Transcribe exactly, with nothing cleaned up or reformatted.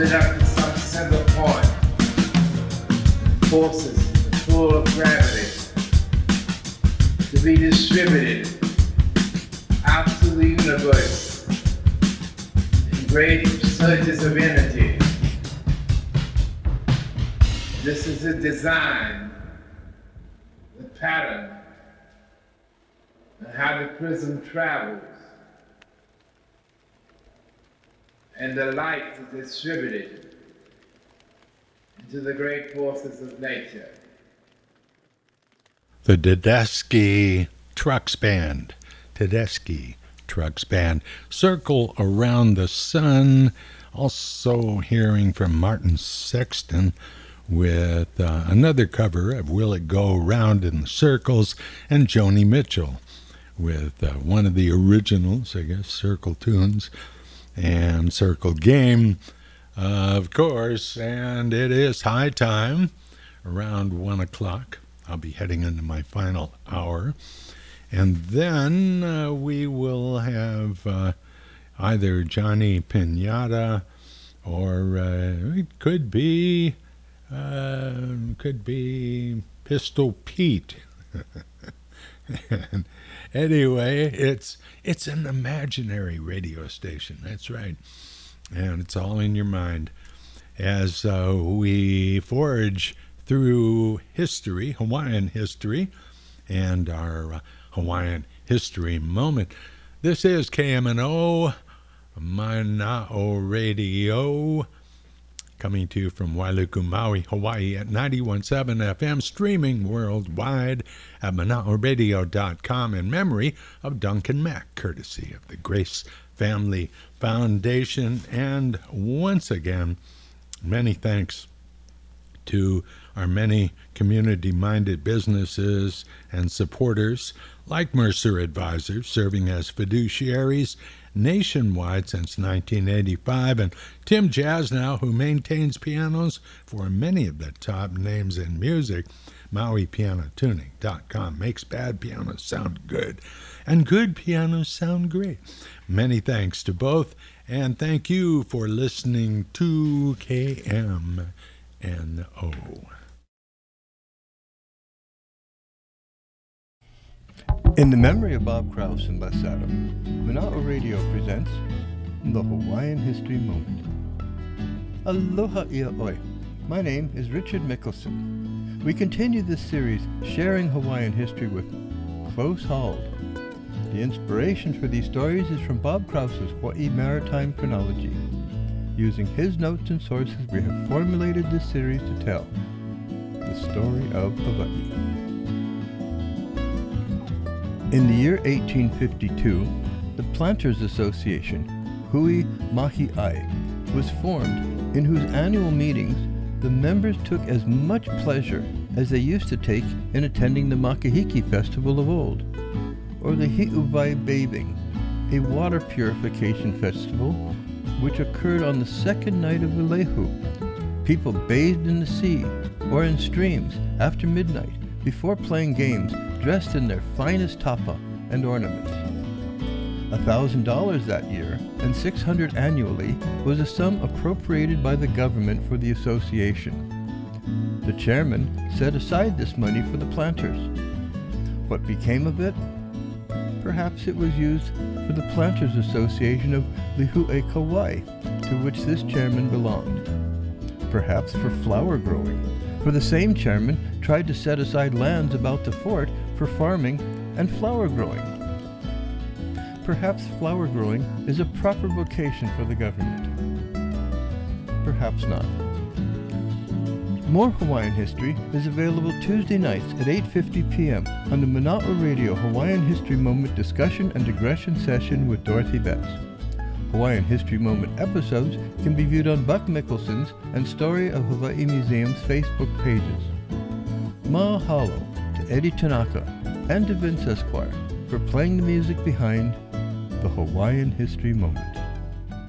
Up to some center point, forces full of gravity to be distributed out to the universe in great surges of energy. This is the design, the pattern, and how the prism travels, and the light is distributed into the great forces of nature. The Tedeschi Trucks Band. Tedeschi Trucks Band. Circle Around the Sun. Also hearing from Martin Sexton with uh, another cover of Will It Go Round in the Circles, and Joni Mitchell with uh, one of the originals, I guess, Circle Tunes and Circle Game, uh, of course. And it is high time, around one o'clock. I'll be heading into my final hour. And then uh, we will have uh, either Johnny Pinata, or uh, it could be, uh, could be Pistol Pete. And anyway, it's it's an imaginary radio station. That's right. And it's all in your mind. As uh, we forage through history, Hawaiian history, and our uh, Hawaiian history moment. This is K M N O, Mana'o Radio, coming to you from Wailuku, Maui, Hawaii at ninety-one point seven F M, streaming worldwide at mana'o radio dot com, in memory of Duncan Mack, courtesy of the Grace Family Foundation. And once again, many thanks to our many community-minded businesses and supporters like Mercer Advisors, serving as fiduciaries nationwide since nineteen eighty-five, and Tim Jasnow, who maintains pianos for many of the top names in music. Maui Piano Tuning dot com makes bad pianos sound good, and good pianos sound great. Many thanks to both, and thank you for listening to K M N O. In the memory of Bob Krause and Les Adam, Mana'o Radio presents the Hawaiian History Moment. Aloha ia'oi. My name is Richard Mickelson. We continue this series sharing Hawaiian history with Close Hauled. The inspiration for these stories is from Bob Krause's Hawaii Maritime Chronology. Using his notes and sources, we have formulated this series to tell the story of Hawaii. In the year eighteen fifty-two, the Planters Association, Hui Mahi'ai, was formed, in whose annual meetings the members took as much pleasure as they used to take in attending the Makahiki Festival of old, or the Hi'uvai Bathing, a water purification festival which occurred on the second night of Ilehu. People bathed in the sea or in streams after midnight before playing games dressed in their finest tapa and ornaments. A thousand dollars that year, and six hundred annually, was a sum appropriated by the government for the association. The chairman set aside this money for the planters. What became of it? Perhaps it was used for the Planters Association of Lihue Kauai, to which this chairman belonged. Perhaps for flower growing, for the same chairman tried to set aside lands about the fort for farming and flower growing. Perhaps flower growing is a proper vocation for the government. Perhaps not. More Hawaiian history is available Tuesday nights at eight fifty p.m. on the Mana'o Radio Hawaiian History Moment discussion and digression session with Dorothy Betts. Hawaiian History Moment episodes can be viewed on Buck Mickelson's and Story of Hawaii Museum's Facebook pages. Mahalo to Eddie Tanaka and to Vince Esquire for playing the music behind the Hawaiian History Moment.